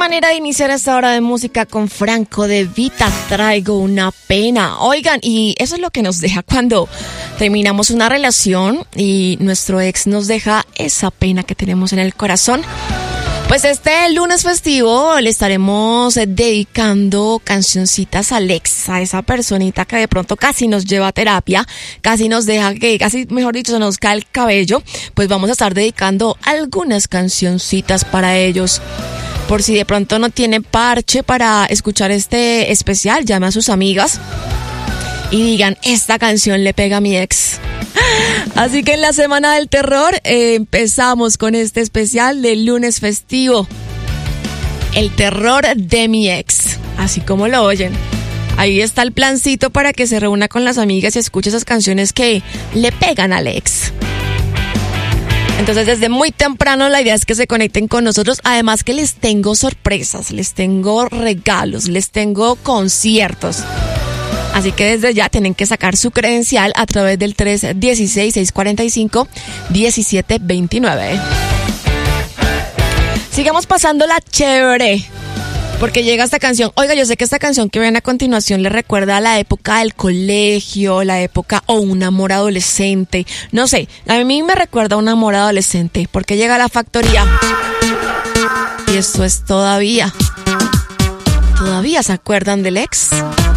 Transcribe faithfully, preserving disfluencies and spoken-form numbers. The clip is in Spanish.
manera de iniciar esta hora de música con Franco De Vita, Traigo una pena. Oigan, y eso es lo que nos deja cuando terminamos una relación y nuestro ex nos deja esa pena que tenemos en el corazón. Pues este lunes festivo le estaremos dedicando cancioncitas al ex, a esa personita que de pronto casi nos lleva a terapia, casi nos deja que, casi mejor dicho, se nos cae el cabello. Pues vamos a estar dedicando algunas cancioncitas para ellos. Por si de pronto no tiene parche para escuchar este especial, llame a sus amigas y digan, esta canción le pega a mi ex. Así que en la Semana del Terror eh, empezamos con este especial del lunes festivo. El terror de mi ex, así como lo oyen. Ahí está el plancito para que se reúna con las amigas y escuche esas canciones que le pegan al ex. Entonces desde muy temprano la idea es que se conecten con nosotros. Además que les tengo sorpresas, les tengo regalos, les tengo conciertos. Así que desde ya tienen que sacar su credencial a través del tres uno seis, seis cuatro cinco, uno siete dos nueve. Sigamos pasándola chévere, porque llega esta canción. Oiga, yo sé que esta canción que ven a continuación le recuerda a la época del colegio, la época o un amor adolescente. No sé, a mí me recuerda a un amor adolescente, porque llega a La Factoría. Y esto es todavía. ¿Todavía se acuerdan del ex?